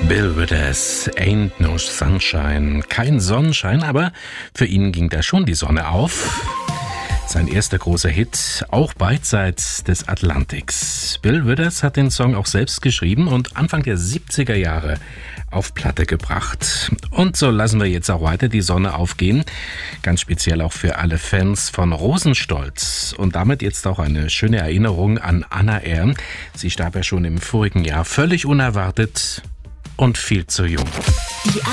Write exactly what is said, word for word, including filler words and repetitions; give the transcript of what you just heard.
Bill Withers, Ain't No Sunshine. Kein Sonnenschein, aber für ihn ging da schon die Sonne auf. Sein erster großer Hit, auch beidseits des Atlantiks. Bill Withers hat den Song auch selbst geschrieben und Anfang der siebziger Jahre auf Platte gebracht. Und so lassen wir jetzt auch weiter die Sonne aufgehen. Ganz speziell auch für alle Fans von Rosenstolz. Und damit jetzt auch eine schöne Erinnerung an Anna R. Sie starb ja schon im vorigen Jahr völlig unerwartet und viel zu jung. Die